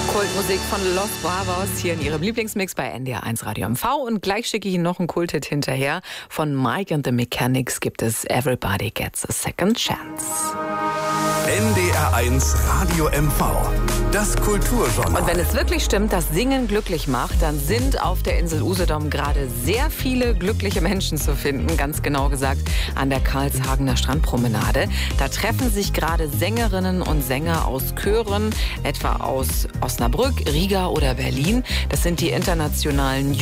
Kultmusik von Los Bravos hier in Ihrem Lieblingsmix bei NDR 1 Radio MV. Und gleich schicke ich Ihnen noch einen Kulthit hinterher. Von Mike and the Mechanics gibt es Everybody Gets a Second Chance. NDR 1 Radio MV, das Kulturjournal. Und wenn es wirklich stimmt, dass Singen glücklich macht, dann sind auf der Insel Usedom gerade sehr viele glückliche Menschen zu finden. Ganz genau gesagt an der Karlshagener Strandpromenade. Da treffen sich gerade Sängerinnen und Sänger aus Chören, etwa aus Osnabrück, Riga oder Berlin. Das sind die internationalen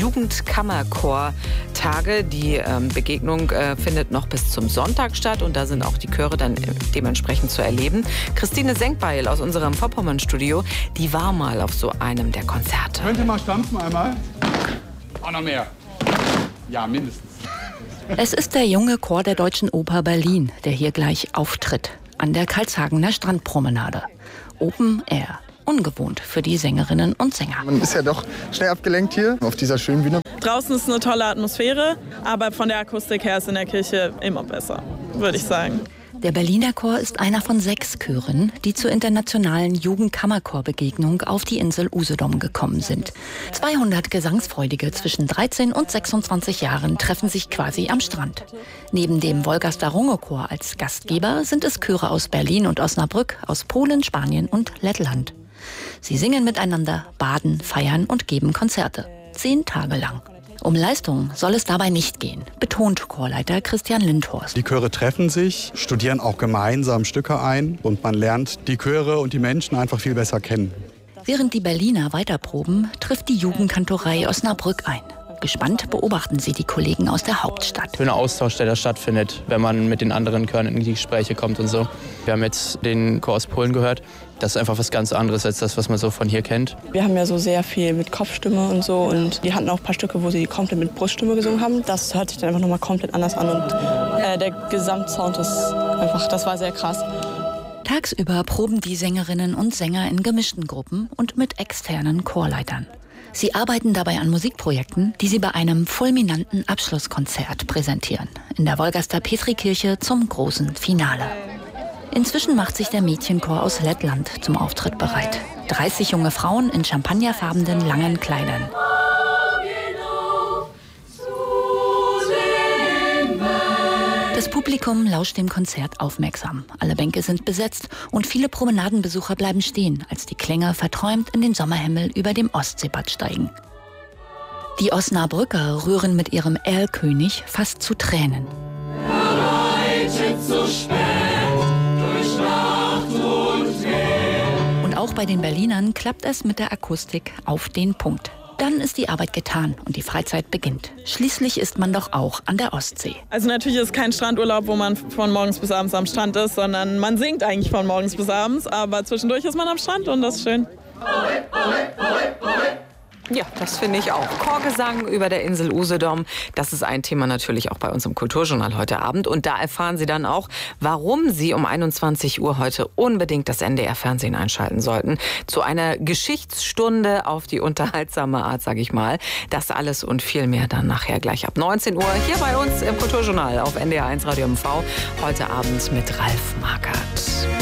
Jugendkammerchor-Tage. Die Begegnung findet noch bis zum Sonntag statt und da sind auch die Chöre dann dementsprechend zu erleben. Christine Senkbeil aus unserem Vorpommern-Studio, die war mal auf so einem der Konzerte. Könnt ihr mal stampfen einmal? Auch noch mehr. Ja, mindestens. Es ist der junge Chor der Deutschen Oper Berlin, der hier gleich auftritt. An der Karlshagener Strandpromenade. Open Air. Ungewohnt für die Sängerinnen und Sänger. Man ist ja doch schnell abgelenkt hier auf dieser schönen Bühne. Draußen ist eine tolle Atmosphäre, aber von der Akustik her ist in der Kirche immer besser, würde ich sagen. Der Berliner Chor ist einer von 6 Chören, die zur internationalen Jugendkammerchorbegegnung auf die Insel Usedom gekommen sind. 200 Gesangsfreudige zwischen 13 und 26 Jahren treffen sich quasi am Strand. Neben dem Wolgaster Runge-Chor als Gastgeber sind es Chöre aus Berlin und Osnabrück, aus Polen, Spanien und Lettland. Sie singen miteinander, baden, feiern und geben Konzerte. 10 Tage lang. Um Leistung soll es dabei nicht gehen, betont Chorleiter Christian Lindhorst. Die Chöre treffen sich, studieren auch gemeinsam Stücke ein und man lernt die Chöre und die Menschen einfach viel besser kennen. Während die Berliner weiterproben, trifft die Jugendkantorei Osnabrück ein. Gespannt beobachten sie die Kollegen aus der Hauptstadt. Schöner Austausch, der da stattfindet, wenn man mit den anderen Chören in die Gespräche kommt und so. Wir haben jetzt den Chor aus Polen gehört. Das ist einfach was ganz anderes als das, was man so von hier kennt. Wir haben ja so sehr viel mit Kopfstimme und so. Und die hatten auch ein paar Stücke, wo sie komplett mit Bruststimme gesungen haben. Das hört sich dann einfach nochmal komplett anders an. Und der Gesamtsound ist einfach, das war sehr krass. Tagsüber proben die Sängerinnen und Sänger in gemischten Gruppen und mit externen Chorleitern. Sie arbeiten dabei an Musikprojekten, die sie bei einem fulminanten Abschlusskonzert präsentieren. In der Wolgaster Petrikirche zum großen Finale. Inzwischen macht sich der Mädchenchor aus Lettland zum Auftritt bereit. 30 junge Frauen in champagnerfarbenen langen Kleidern. Das Publikum lauscht dem Konzert aufmerksam. Alle Bänke sind besetzt und viele Promenadenbesucher bleiben stehen, als die Klänge verträumt in den Sommerhimmel über dem Ostseebad steigen. Die Osnabrücker rühren mit ihrem Erlkönig fast zu Tränen. Und auch bei den Berlinern klappt es mit der Akustik auf den Punkt. Dann ist die Arbeit getan und die Freizeit beginnt. Schließlich ist man doch auch an der Ostsee. Also natürlich ist es kein Strandurlaub, wo man von morgens bis abends am Strand ist, sondern man singt eigentlich von morgens bis abends, aber zwischendurch ist man am Strand und das ist schön. Ja, das finde ich auch. Chorgesang über der Insel Usedom, das ist ein Thema natürlich auch bei uns im Kulturjournal heute Abend. Und da erfahren Sie dann auch, warum Sie um 21 Uhr heute unbedingt das NDR-Fernsehen einschalten sollten. Zu einer Geschichtsstunde auf die unterhaltsame Art, sage ich mal. Das alles und viel mehr dann nachher gleich ab 19 Uhr hier bei uns im Kulturjournal auf NDR 1 Radio MV. Heute Abend mit Ralf Markert.